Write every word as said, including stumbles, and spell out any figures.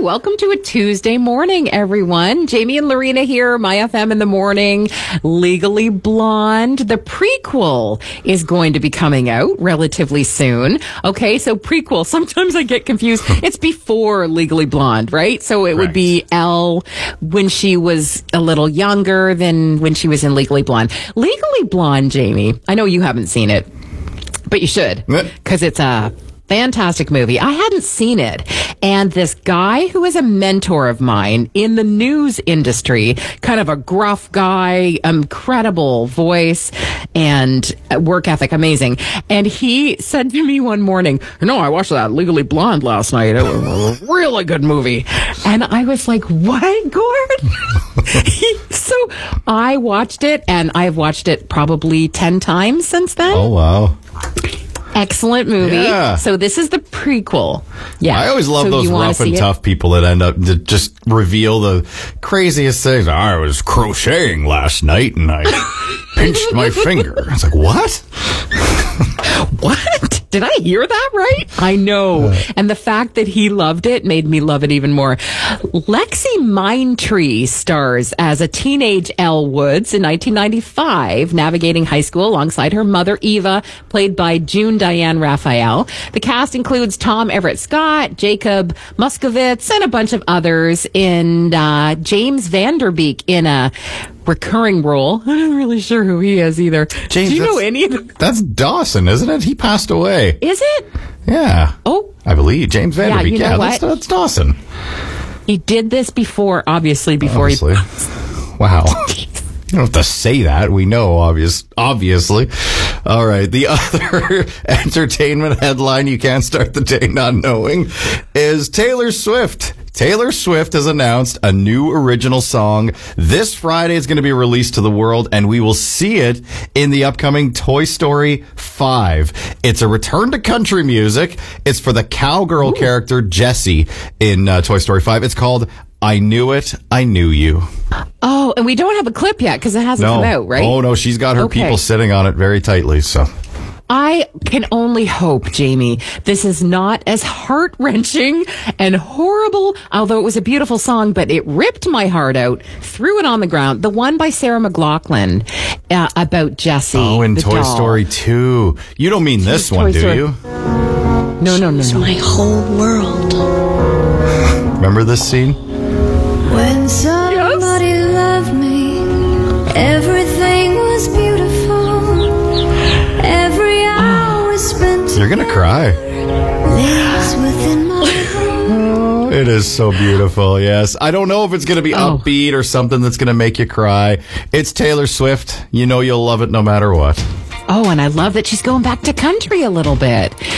Welcome to a Tuesday morning, everyone. Jamie and Lorena here, My F M in the morning. Legally Blonde, the prequel, is going to be coming out relatively soon. Okay, so prequel, sometimes I get confused. It's before Legally Blonde, right? So it Correct. Would be Elle when she was a little younger than when she was in Legally Blonde. Legally Blonde, Jamie, I know you haven't seen it, but you should, because it's a fantastic movie. I hadn't seen it. And this guy who is a mentor of mine in the news industry, kind of a gruff guy, incredible voice and work ethic, amazing. And he said to me one morning, no, I watched that Legally Blonde last night. It was a really good movie. And I was like, what, Gord? So I watched it, and I've watched it probably ten times since then. Oh, wow. Excellent movie. Yeah. So this is the prequel. Yeah. I always love so those rough and tough people that end up to just reveal the craziest things. I was crocheting last night and I pinched my finger. It's like, what? What? Did I hear that right? I know. Uh, and the fact that he loved it made me love it even more. Lexi Mindtree stars as a teenage Elle Woods in nineteen ninety-five, navigating high school alongside her mother, Eva, played by June Diane Raphael. The cast includes Tom Everett Scott, Jacob Muskovitz, and a bunch of others, in uh, James Vanderbeek in a recurring role. I'm not really sure who he is either. James, do you know any of them? That's Dawson, isn't it? He passed away. Is it? Yeah. Oh. I believe. James Vanderbeek. Yeah, you know yeah what? That's, that's Dawson. He did this before, obviously, before obviously. he... Wow. You don't have to say that. We know, obvious, obviously. All right. The other entertainment headline you can't start the day not knowing is Taylor Swift. Taylor Swift has announced a new original song. This Friday is going to be released to the world, and we will see it in the upcoming Toy Story five. It's a return to country music. It's for the cowgirl Ooh. character Jessie in uh, Toy Story five. It's called I Knew It, I Knew You. Oh, and we don't have a clip yet because it hasn't no. come out, right? Oh, no, she's got her okay. people sitting on it very tightly, so... I can only hope, Jamie, this is not as heart-wrenching and horrible, although it was a beautiful song, but it ripped my heart out, threw it on the ground. The one by Sarah McLachlan uh, about Jessie. Oh, in Toy doll. Story two. You don't mean this one, do you? No, no, no, It's no. my whole world. Remember this scene? When somebody yes. loved me, everything was beautiful. Every hour spent You're gonna cry. lives within my heart. It is so beautiful, yes. I don't know if it's gonna be oh. upbeat or something that's gonna make you cry. It's Taylor Swift. You know you'll love it no matter what. Oh, and I love that she's going back to country a little bit.